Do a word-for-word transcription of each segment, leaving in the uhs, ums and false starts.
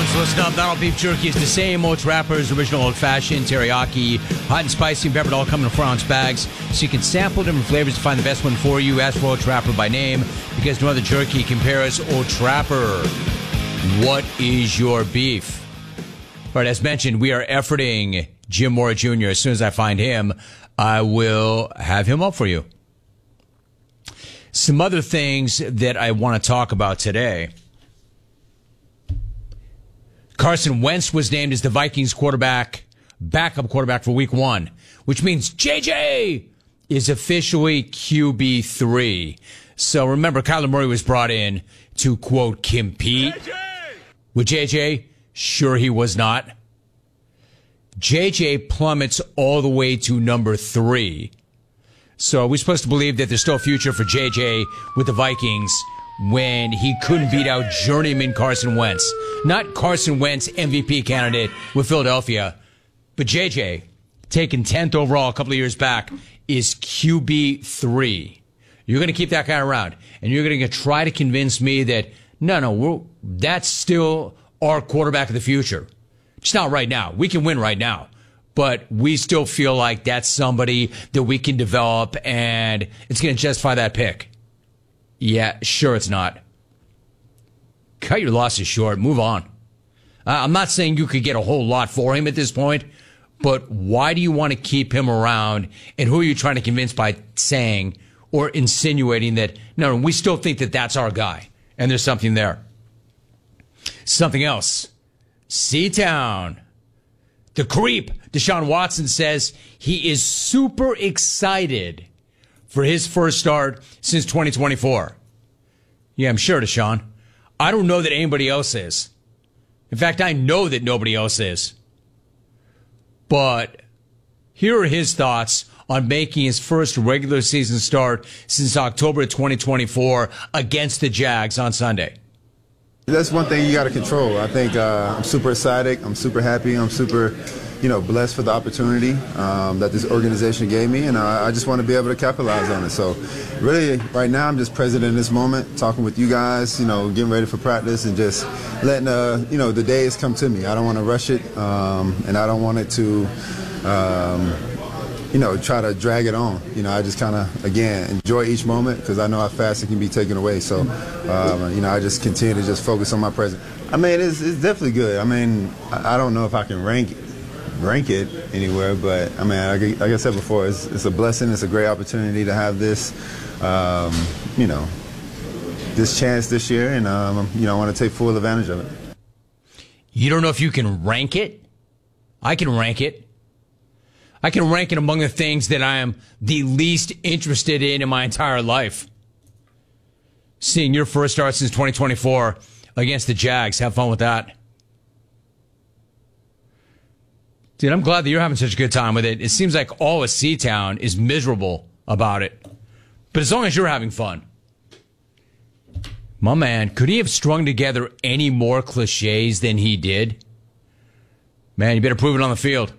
folks, listen up. Not all beef jerky is the same. Old Trapper's original old-fashioned, teriyaki, hot and spicy and peppered, all come in four-ounce bags. So you can sample different flavors to find the best one for you. Ask for Old Trapper by name because no other jerky compares. Old Trapper, what is your beef? All right, as mentioned, we are efforting Jim Mora Junior As soon as I find him, I will have him up for you. Some other things that I want to talk about today. Carson Wentz was named as the Vikings quarterback, backup quarterback for week one, which means J J is officially Q B three. So remember, Kyler Murray was brought in to, quote, compete J J with J J. Sure he was not. J J plummets all the way to number three. So are we supposed to believe that there's still a future for J J with the Vikings when he couldn't beat out journeyman Carson Wentz? Not Carson Wentz, M V P candidate with Philadelphia, but J J, taken tenth overall a couple of years back, is Q B three. You're going to keep that guy around, and you're going to try to convince me that, no, no, we're, that's still our quarterback of the future. Just not right now. We can win right now, but we still feel like that's somebody that we can develop, and it's going to justify that pick. Yeah, sure it's not. Cut your losses short. Move on. Uh, I'm not saying you could get a whole lot for him at this point, but why do you want to keep him around, and who are you trying to convince by saying or insinuating that, no, we still think that that's our guy, and there's something there. Something else. C-Town. The creep, Deshaun Watson, says he is super excited for his first start since twenty twenty-four. Yeah, I'm sure, Deshaun. I don't know that anybody else is. In fact, I know that nobody else is. But here are his thoughts on making his first regular season start since October twenty twenty-four against the Jags on Sunday. That's one thing you got to control. I think uh, I'm super excited. I'm super happy. I'm super, you know, blessed for the opportunity um, that this organization gave me, and uh, I just want to be able to capitalize on it. So, really, right now, I'm just present in this moment, talking with you guys, you know, getting ready for practice, and just letting, uh, you know, the days come to me. I don't want to rush it, um, and I don't want it to, um, you know, try to drag it on. You know, I just kind of, again, enjoy each moment because I know how fast it can be taken away. So, um, you know, I just continue to just focus on my present. I mean, it's, it's definitely good. I mean, I, I don't know if I can rank rank it anywhere, but I mean, like, like I said before, it's, it's a blessing. It's a great opportunity to have this, um, you know, this chance this year, and um, you know, I want to take full advantage of it. You don't know if you can rank it? I can rank it. I can rank it among the things that I am the least interested in in my entire life. Seeing your first start since twenty twenty-four against the Jags. Have fun with that. Dude, I'm glad that you're having such a good time with it. It seems like all of C-Town is miserable about it. But as long as you're having fun. My man, could he have strung together any more cliches than he did? Man, you better prove it on the field.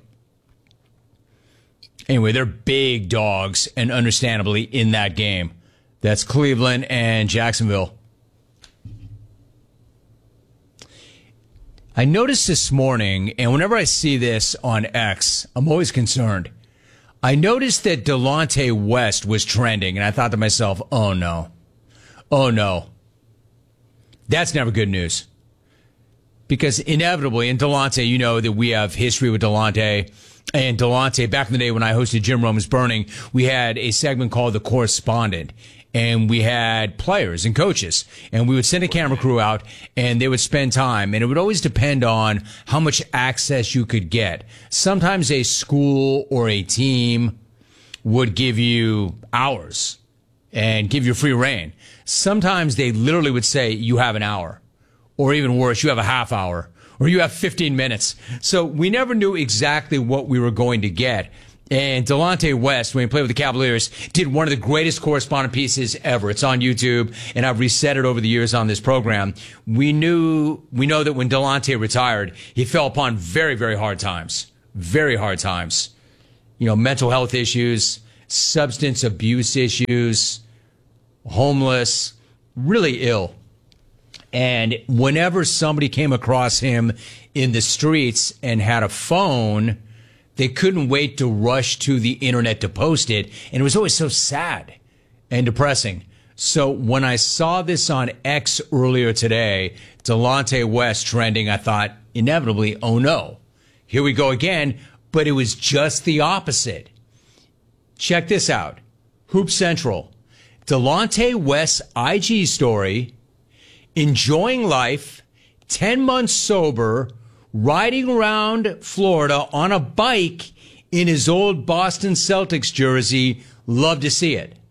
Anyway, they're big dogs, and understandably, in that game. That's Cleveland and Jacksonville. I noticed this morning, and whenever I see this on X, I'm always concerned. I noticed that Delonte West was trending, and I thought to myself, oh no. Oh no. That's never good news. Because inevitably, in Delonte, you know that we have history with Delonte. And Delonte, back in the day when I hosted Jim Rome's Burning, we had a segment called The Correspondent. And we had players and coaches. And we would send a camera crew out, and they would spend time. And it would always depend on how much access you could get. Sometimes a school or a team would give you hours and give you free reign. Sometimes they literally would say, you have an hour. Or even worse, you have a half hour. Or you have fifteen minutes. So we never knew exactly what we were going to get. And Delonte West, when he played with the Cavaliers, did one of the greatest correspondent pieces ever. It's on YouTube, and I've reset it over the years on this program. We knew, we know that when Delonte retired, he fell upon very, very hard times. Very hard times. You know, mental health issues, substance abuse issues, homeless, really ill. And whenever somebody came across him in the streets and had a phone, they couldn't wait to rush to the internet to post it. And it was always so sad and depressing. So when I saw this on X earlier today, Delonte West trending, I thought inevitably, oh no, here we go again. But it was just the opposite. Check this out. Hoop Central. Delonte West's I G story, enjoying life, ten months sober, riding around Florida on a bike in his old Boston Celtics jersey. Love to see it.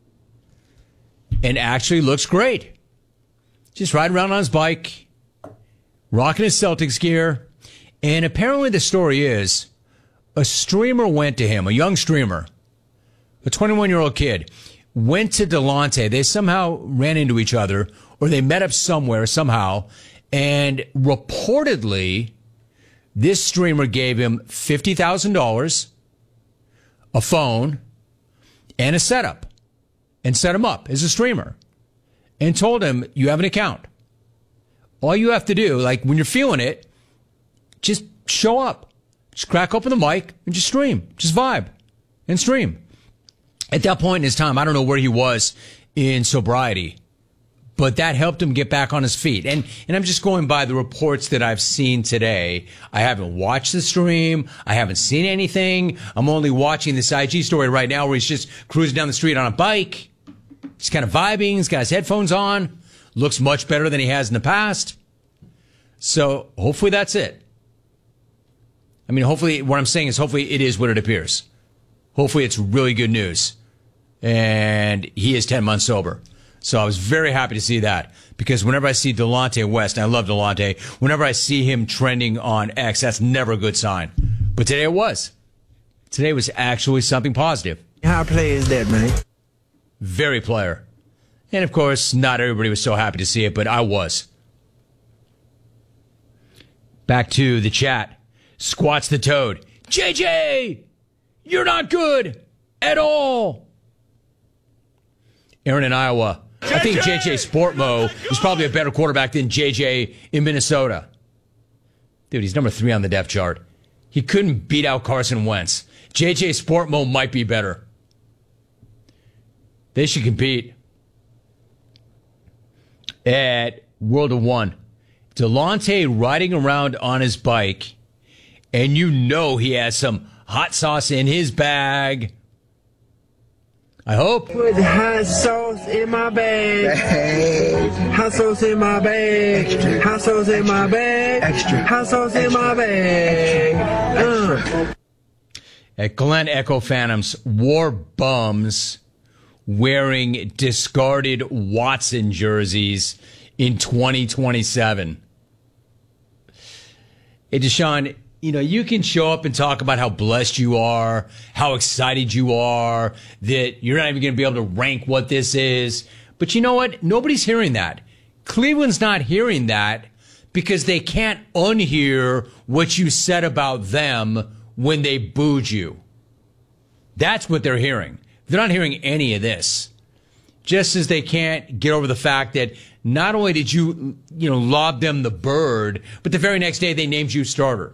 And actually looks great. Just riding around on his bike, rocking his Celtics gear. And apparently the story is a streamer went to him, a young streamer, a twenty-one-year-old kid, went to Delonte. They somehow ran into each other, or they met up somewhere somehow. And reportedly, this streamer gave him fifty thousand dollars, a phone, and a setup. And set him up as a streamer and told him, you have an account. All you have to do, like when you're feeling it, just show up. Just crack open the mic and just stream. Just vibe and stream. At that point in his time, I don't know where he was in sobriety, but that helped him get back on his feet. And and I'm just going by the reports that I've seen today. I haven't watched the stream. I haven't seen anything. I'm only watching this I G story right now where he's just cruising down the street on a bike. He's kind of vibing. He's got his headphones on. Looks much better than he has in the past. So hopefully that's it. I mean, hopefully what I'm saying is hopefully it is what it appears. Hopefully it's really good news. And he is ten months sober. So I was very happy to see that, because whenever I see Delonte West, and I love Delonte, whenever I see him trending on X, that's never a good sign. But today it was. Today was actually something positive. How play is that, man? Very player. And of course, not everybody was so happy to see it, but I was. Back to the chat. Squats the Toad. J J, you're not good at all. Aaron in Iowa. J J! I think J J Sportmo is probably a better quarterback than J J in Minnesota. Dude, he's number three on the depth chart. He couldn't beat out Carson Wentz. J J Sportmo might be better. They should compete. At World of One, Delonte riding around on his bike, and you know he has some hot sauce in his bag. I hope. Put hot sauce in my bag. Hot sauce in my bag. Extra. Hot sauce in my bag. Extra. Hot sauce in my bag. Uh. At Glen Echo Phantoms, War Bums wearing discarded Watson jerseys in twenty twenty-seven. Hey, Deshaun, you know, you can show up and talk about how blessed you are, how excited you are, that you're not even going to be able to rank what this is. But you know what? Nobody's hearing that. Cleveland's not hearing that because they can't unhear what you said about them when they booed you. That's what they're hearing. They're not hearing any of this. Just as they can't get over the fact that not only did you, you know, lob them the bird, but the very next day they named you starter.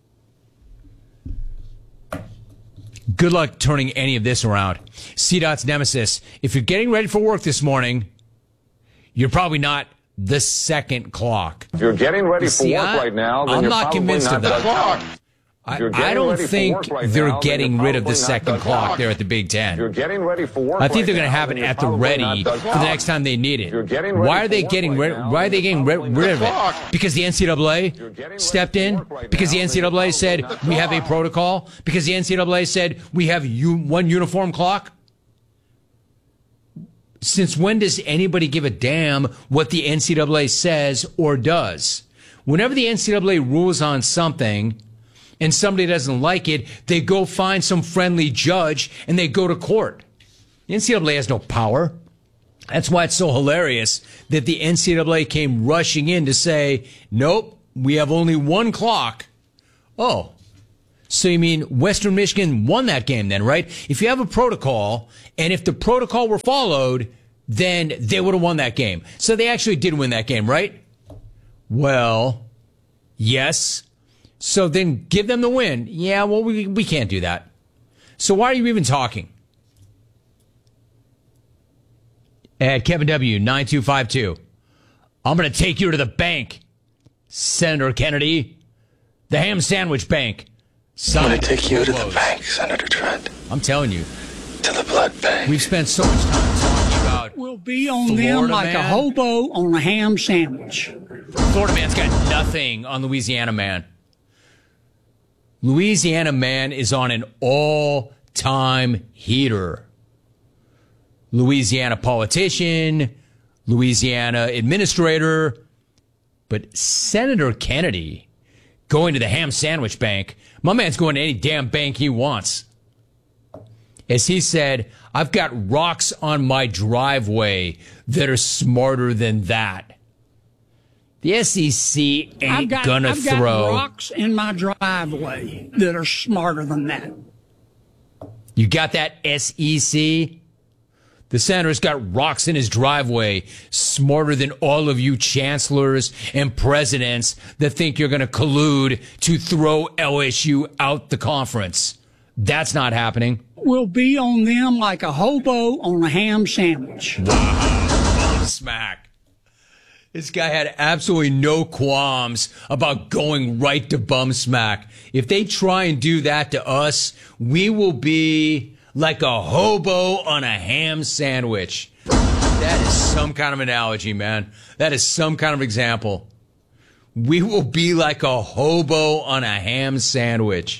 Good luck turning any of this around. C-Dot's nemesis. If you're getting ready for work this morning, you're probably not the second clock. If you're getting ready See, for work I, right now, then I'm you're not probably convinced not of that. the clock. I, I don't think right they're now, getting rid of the second the clock. clock there at the Big Ten. You're getting ready for work I think right they're going to now, have it then at the you're ready the for the next time they need it. You're getting ready why are they for getting work rid? right now, Why are they getting rid, rid of it? clock. Because the N C double A stepped in. right Because now, the N C double A then said you're we have a protocol. Because the N C double A said we have u- one uniform clock. Since when does anybody give a damn what the N C double A says or does? Whenever the N C double A rules on something and somebody doesn't like it, they go find some friendly judge and they go to court. The N C double A has no power. That's why it's so hilarious that the N C double A came rushing in to say, nope, we have only one clock. Oh, so you mean Western Michigan won that game then, right? If you have a protocol, and if the protocol were followed, then they would have won that game. So they actually did win that game, right? Well, yes. So then give them the win. Yeah, well, we we can't do that. So why are you even talking? At Kevin W, nine two five two. I'm going to take you to the bank, Senator Kennedy. The ham sandwich bank. I'm going to take you to the bank, Senator Trent. I'm telling you. To the blood bank. We've spent so much time talking about We'll be on Florida them like man. a hobo on a ham sandwich. Florida man's got nothing on Louisiana man. Louisiana man is on an all-time heater. Louisiana politician, Louisiana administrator, but Senator Kennedy going to the ham sandwich bank. My man's going to any damn bank he wants. As he said, I've got rocks on my driveway that are smarter than that. The S E C ain't I've got, gonna I've throw. got rocks in my driveway that are smarter than that. You got that, S E C? The senator's got rocks in his driveway smarter than all of you chancellors and presidents that think you're going to collude to throw L S U out the conference. That's not happening. We'll be on them like a hobo on a ham sandwich. Wow. Smack. This guy had absolutely no qualms about going right to bum smack. If they try and do that to us, we will be like a hobo on a ham sandwich. That is some kind of analogy, man. That is some kind of example. We will be like a hobo on a ham sandwich.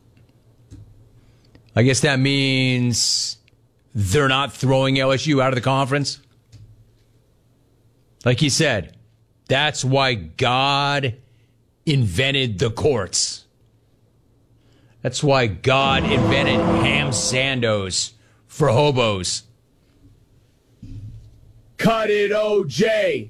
I guess that means they're not throwing L S U out of the conference. Like he said, that's why God invented the courts. That's why God invented ham sandos for hobos. Cut it, O J.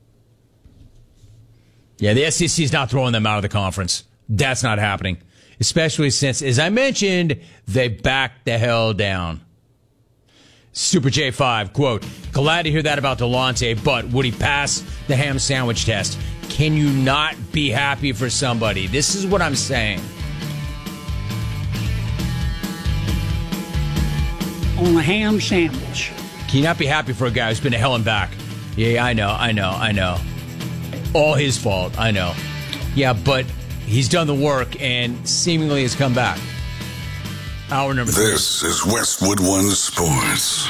Yeah, the S E C is not throwing them out of the conference. That's not happening. Especially since, as I mentioned, they backed the hell down. Super J five, quote, glad to hear that about Delonte, but would he pass the ham sandwich test? Can you not be happy for somebody? This is what I'm saying. On a ham sandwich. Can you not be happy for a guy who's been to hell and back? Yeah, I know, I know, I know. All his fault, I know. Yeah, but he's done the work and seemingly has come back. Hour number three. This is Westwood One Sports.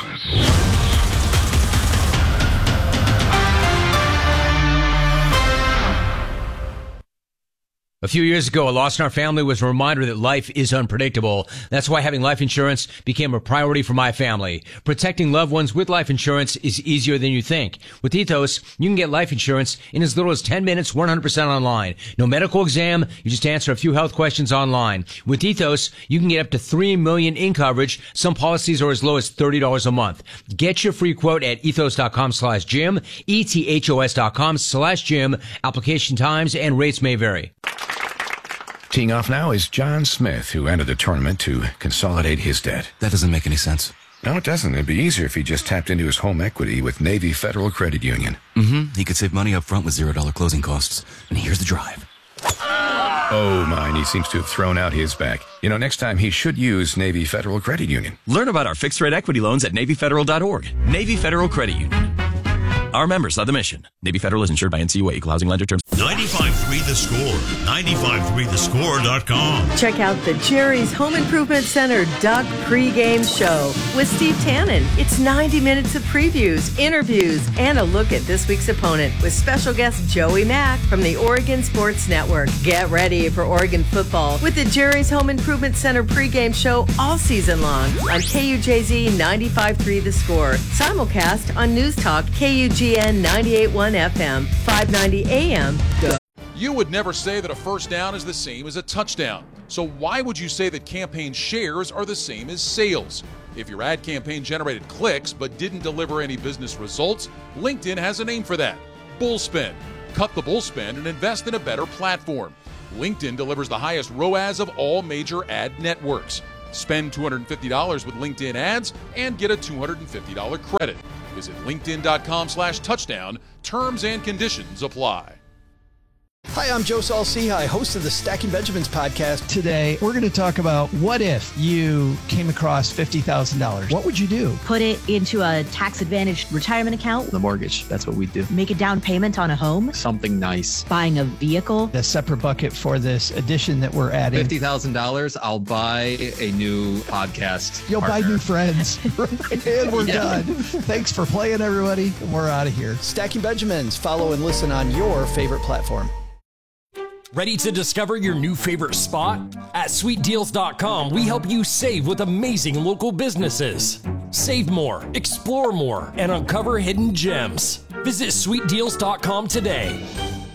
A few years ago, a loss in our family was a reminder that life is unpredictable. That's why having life insurance became a priority for my family. Protecting loved ones with life insurance is easier than you think. With Ethos, you can get life insurance in as little as ten minutes, one hundred percent online. No medical exam, you just answer a few health questions online. With Ethos, you can get up to three million dollars in coverage. Some policies are as low as thirty dollars a month. Get your free quote at ethos.com slash Jim, E-T-H-O-S dot com slash Jim. Application times and rates may vary. Teeing off now is John Smith, who entered the tournament to consolidate his debt. That doesn't make any sense. No, it doesn't. It'd be easier if he just tapped into his home equity with Navy Federal Credit Union. Mm-hmm. He could save money up front with zero dollar closing costs. And here's the drive. Oh, mine. He seems to have thrown out his back. You know, next time he should use Navy Federal Credit Union. Learn about our fixed rate equity loans at Navy Federal dot org. Navy Federal Credit Union. Our members are the mission. Navy Federal is insured by N C U A, Equal Housing Lender Terms. ninety-five point three The Score. ninety-five point three the score dot com. Check out the Jerry's Home Improvement Center Duck pregame show with Steve Tannen. It's ninety minutes of previews, interviews, and a look at this week's opponent with special guest Joey Mack from the Oregon Sports Network. Get ready for Oregon football with the Jerry's Home Improvement Center pregame show all season long on K U J Z ninety-five point three The Score. Simulcast on News Talk K U G N ninety-eight point one F M, five ninety A M. Go. You would never say that a first down is the same as a touchdown. So why would you say that campaign shares are the same as sales? If your ad campaign generated clicks but didn't deliver any business results, LinkedIn has a name for that. Bullspend. Cut the bullspend and invest in a better platform. LinkedIn delivers the highest R O A S of all major ad networks. Spend two hundred fifty dollars with LinkedIn ads and get a two hundred fifty dollars credit. Visit linkedin.com slash touchdown. Terms and conditions apply. Hi, I'm Joe Saul-Sehy, host of the Stacking Benjamins podcast. Today, we're going to talk about what if you came across fifty thousand dollars. What would you do? Put it into a tax-advantaged retirement account. The mortgage, that's what we do. Make a down payment on a home. Something nice. Buying a vehicle. A separate bucket for this addition that we're adding. fifty thousand dollars, I'll buy a new podcast You'll partner. buy new friends. And we're Yeah. done. Thanks for playing, everybody. We're out of here. Stacking Benjamins. Follow and listen on your favorite platform. Ready to discover your new favorite spot? At sweet deals dot com, we help you save with amazing local businesses. Save more, explore more, and uncover hidden gems. Visit sweet deals dot com today.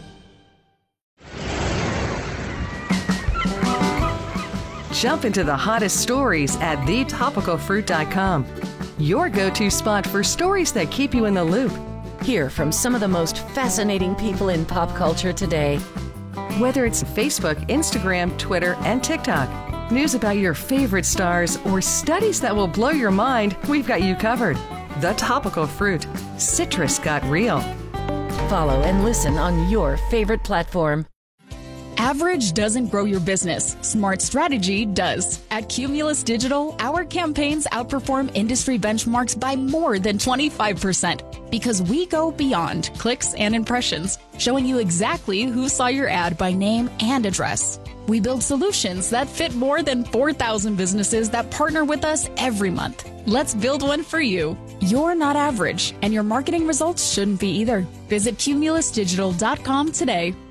Jump into the hottest stories at the topical fruit dot com. Your go-to spot for stories that keep you in the loop. Hear from some of the most fascinating people in pop culture today. Whether it's Facebook, Instagram, Twitter, and TikTok, news about your favorite stars, or studies that will blow your mind, we've got you covered. The Topical Fruit. Citrus got real. Follow and listen on your favorite platform. Average doesn't grow your business. Smart strategy does. At Cumulus Digital, our campaigns outperform industry benchmarks by more than twenty-five percent because we go beyond clicks and impressions, showing you exactly who saw your ad by name and address. We build solutions that fit more than four thousand businesses that partner with us every month. Let's build one for you. You're not average, and your marketing results shouldn't be either. Visit cumulus digital dot com today.